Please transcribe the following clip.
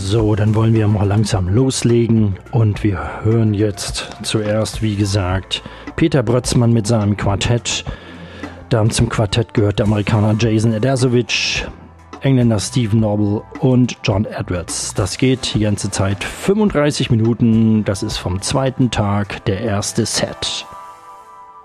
So, dann wollen wir mal langsam loslegen und wir hören jetzt zuerst, wie gesagt, Peter Brötzmann mit seinem Quartett. Dann zum Quartett gehört der Amerikaner Jason Adasovic, Engländer Stephen Noble und John Edwards. Das geht die ganze Zeit 35 Minuten, das ist vom zweiten Tag der erste Set.